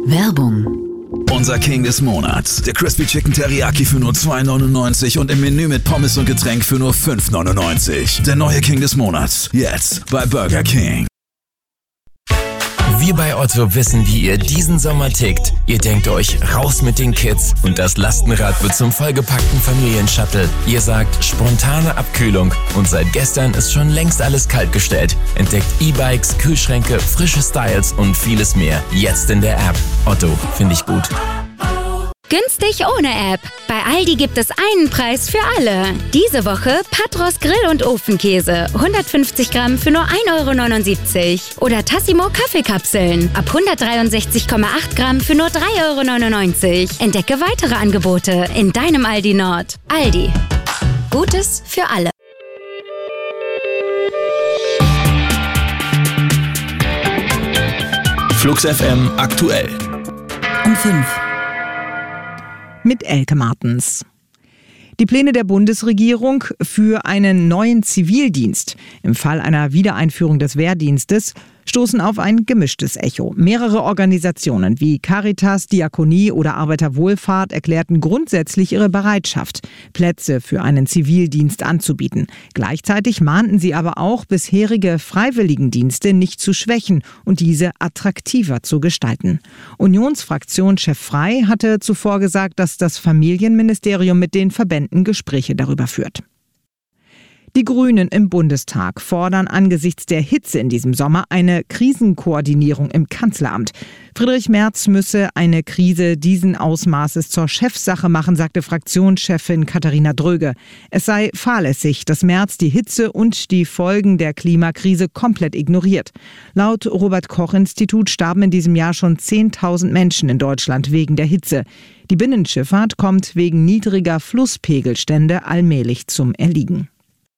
Werbung. Unser King des Monats. Der Crispy Chicken Teriyaki für nur $2,99 und im Menü mit Pommes und Getränk für nur $5,99. Der neue King des Monats. Jetzt bei Burger King. Wir bei Otto wissen, wie ihr diesen Sommer tickt. Ihr denkt euch, raus mit den Kids und das Lastenrad wird zum vollgepackten Familienshuttle. Ihr sagt, spontane Abkühlung und seit gestern ist schon längst alles kalt gestellt. Entdeckt E-Bikes, Kühlschränke, frische Styles und vieles mehr. Jetzt in der App. Otto, finde ich gut. Günstig ohne App. Bei Aldi gibt es einen Preis für alle. Diese Woche Patros Grill- und Ofenkäse. 150 Gramm für nur 1,79 € Oder Tassimo Kaffeekapseln. Ab 163,8 Gramm für nur 3,99 €. Entdecke weitere Angebote in deinem Aldi Nord. Aldi. Gutes für alle. Flux FM aktuell. Um 5. Mit Elke Martens. Die Pläne der Bundesregierung für einen neuen Zivildienst im Fall einer Wiedereinführung des Wehrdienstes stoßen auf ein gemischtes Echo. Mehrere Organisationen wie Caritas, Diakonie oder Arbeiterwohlfahrt erklärten grundsätzlich ihre Bereitschaft, Plätze für einen Zivildienst anzubieten. Gleichzeitig mahnten sie aber auch, bisherige Freiwilligendienste nicht zu schwächen und diese attraktiver zu gestalten. Unionsfraktionschef Frey hatte zuvor gesagt, dass das Familienministerium mit den Verbänden Gespräche darüber führt. Die Grünen im Bundestag fordern angesichts der Hitze in diesem Sommer eine Krisenkoordinierung im Kanzleramt. Friedrich Merz müsse eine Krise diesen Ausmaßes zur Chefsache machen, sagte Fraktionschefin Katharina Dröge. Es sei fahrlässig, dass Merz die Hitze und die Folgen der Klimakrise komplett ignoriert. Laut Robert-Koch-Institut starben in diesem Jahr schon 10.000 Menschen in Deutschland wegen der Hitze. Die Binnenschifffahrt kommt wegen niedriger Flusspegelstände allmählich zum Erliegen.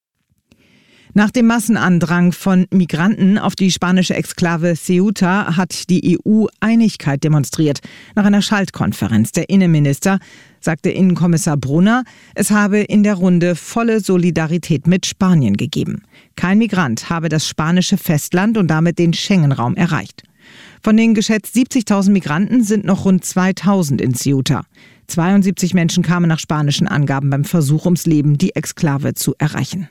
Nach dem Massenandrang von Migranten auf die spanische Exklave Ceuta hat die EU Einigkeit demonstriert. Nach einer Schaltkonferenz der Innenminister sagte Innenkommissar Brunner, es habe in der Runde volle Solidarität mit Spanien gegeben. Kein Migrant habe das spanische Festland und damit den Schengen-Raum erreicht. Von den geschätzt 70.000 Migranten sind noch rund 2.000 in Ceuta. 72 Menschen kamen nach spanischen Angaben beim Versuch ums Leben, die Exklave zu erreichen.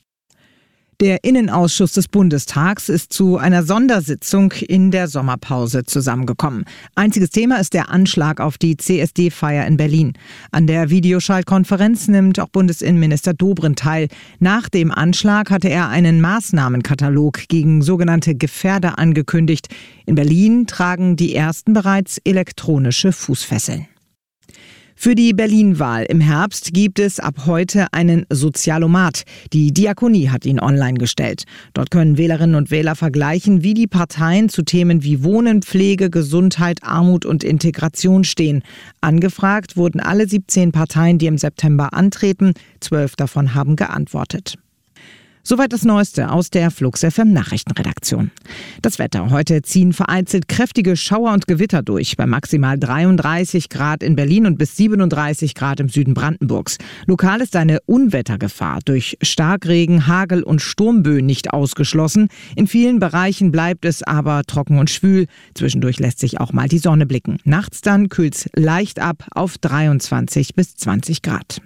Der Innenausschuss des Bundestags ist zu einer Sondersitzung in der Sommerpause zusammengekommen. Einziges Thema ist der Anschlag auf die CSD-Feier in Berlin. An der Videoschaltkonferenz nimmt auch Bundesinnenminister Dobrindt teil. Nach dem Anschlag hatte er einen Maßnahmenkatalog gegen sogenannte Gefährder angekündigt. In Berlin tragen die ersten bereits elektronische Fußfesseln. Für die Berlin-Wahl im Herbst gibt es ab heute einen Sozialomat. Die Diakonie hat ihn online gestellt. Dort können Wählerinnen und Wähler vergleichen, wie die Parteien zu Themen wie Wohnen, Pflege, Gesundheit, Armut und Integration stehen. Angefragt wurden alle 17 Parteien, die im September antreten. 12 davon haben geantwortet. Soweit das Neueste aus der Flux FM Nachrichtenredaktion. Das Wetter. Heute ziehen vereinzelt kräftige Schauer und Gewitter durch. Bei maximal 33 Grad in Berlin und bis 37 Grad im Süden Brandenburgs. Lokal ist eine Unwettergefahr durch Starkregen, Hagel und Sturmböen nicht ausgeschlossen. In vielen Bereichen bleibt es aber trocken und schwül. Zwischendurch lässt sich auch mal die Sonne blicken. Nachts dann kühlt es leicht ab auf 23 bis 20 Grad.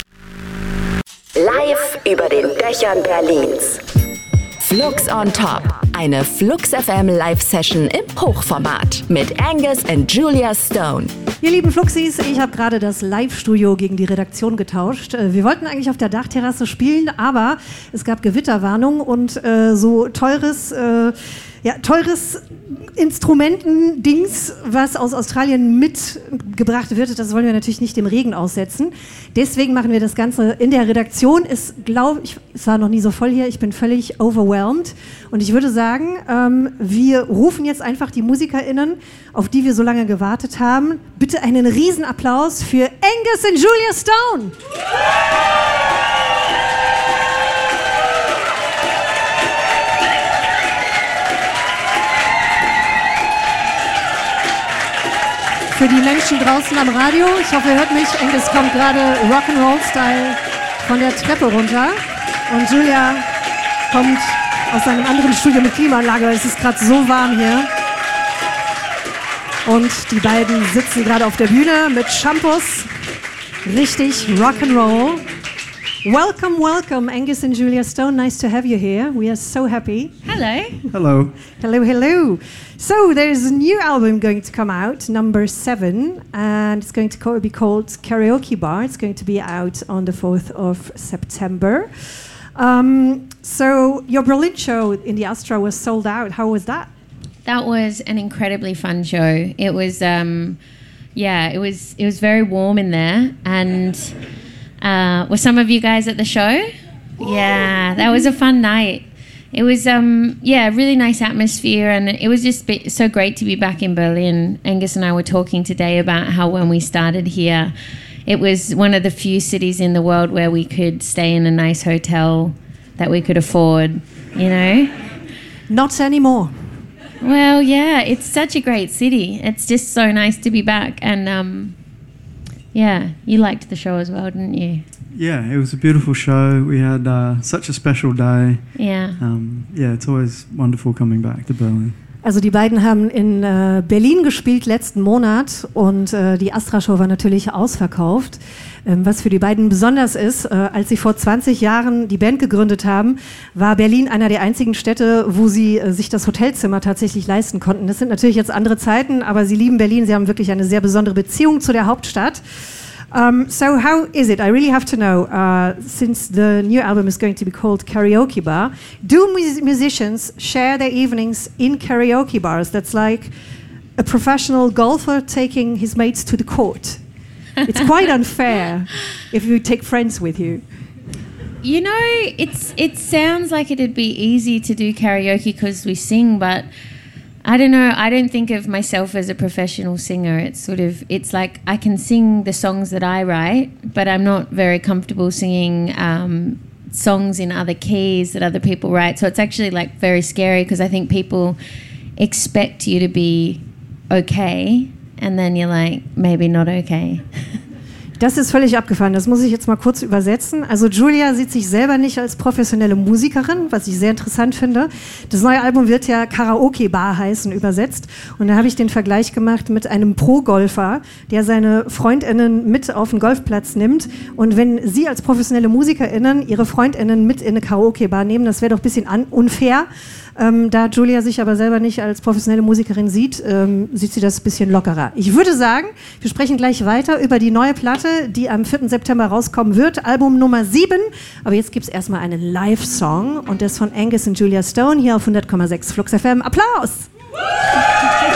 Live über den Dächern Berlins. Flux on Top. Eine Flux FM Live-Session im Hochformat mit Angus und Julia Stone. Ihr lieben Fluxis, ich habe gerade das Live-Studio gegen die Redaktion getauscht. Wir wollten eigentlich auf der Dachterrasse spielen, aber es gab Gewitterwarnung und so teures Instrumentendings, was aus Australien mitgebracht wird, das wollen wir natürlich nicht dem Regen aussetzen. Deswegen machen wir das Ganze in der Redaktion. Es war noch nie so voll hier, ich bin völlig overwhelmed. Und ich würde sagen, wir rufen jetzt einfach die MusikerInnen, auf die wir so lange gewartet haben. Bitte einen Riesenapplaus für Angus und Julia Stone. Für die Menschen draußen am Radio, ich hoffe, ihr hört mich. Angus kommt gerade Rock'n'Roll-Style von der Treppe runter. Und Julia kommt aus einem anderen Studio mit Klimaanlage, weil es ist gerade so warm hier. Und die beiden sitzen gerade auf der Bühne mit Shampoos. Richtig Rock'n'Roll. Welcome, welcome, Angus and Julia Stone. Nice to have you here. We are so happy. Hello. Hello. Hello, hello. So there's a new album going to come out, number 7, and it's going to be called Karaoke Bar. It's going to be out on the 4th of September. So your Berlin show in the Astra was sold out. How was that? That was an incredibly fun show. It was, it was very warm in there. And were some of you guys at the show? Yeah, that was a fun night. It was, really nice atmosphere, and it was just so great to be back in Berlin. Angus and I were talking today about how when we started here, it was one of the few cities in the world where we could stay in a nice hotel that we could afford, you know? Not anymore. Well, yeah, it's such a great city. It's just so nice to be back. And, you liked the show as well, didn't you? Yeah, it was a beautiful show. We had such a special day. Yeah. It's always wonderful coming back to Berlin. Also die beiden haben in Berlin gespielt letzten Monat und die Astra-Show war natürlich ausverkauft. Was für die beiden besonders ist, als sie vor 20 Jahren die Band gegründet haben, war Berlin einer der einzigen Städte, wo sie sich das Hotelzimmer tatsächlich leisten konnten. Das sind natürlich jetzt andere Zeiten, aber sie lieben Berlin, sie haben wirklich eine sehr besondere Beziehung zu der Hauptstadt. So how is it? I really have to know, since the new album is going to be called Karaoke Bar, do musicians share their evenings in karaoke bars? That's like a professional golfer taking his mates to the court. It's quite unfair if you take friends with you. You know, it sounds like it'd be easy to do karaoke because we sing, but I don't know. I don't think of myself as a professional singer. It's like I can sing the songs that I write, but I'm not very comfortable singing songs in other keys that other people write. So it's actually like very scary because I think people expect you to be okay, and then you're like maybe not okay. Das ist völlig abgefahren, das muss ich jetzt mal kurz übersetzen. Also Julia sieht sich selber nicht als professionelle Musikerin, was ich sehr interessant finde. Das neue Album wird ja Karaoke Bar heißen, übersetzt. Und da habe ich den Vergleich gemacht mit einem Pro-Golfer, der seine FreundInnen mit auf den Golfplatz nimmt. Und wenn Sie als professionelle MusikerInnen Ihre FreundInnen mit in eine Karaoke Bar nehmen, das wäre doch ein bisschen unfair. Da Julia sich aber selber nicht als professionelle Musikerin sieht, sieht sie das ein bisschen lockerer. Ich würde sagen, wir sprechen gleich weiter über die neue Platte, die am 4. September rauskommen wird, Album Nummer 7. Aber jetzt gibt es erstmal einen Live-Song und das von Angus und Julia Stone hier auf 100,6 Flux FM. Applaus!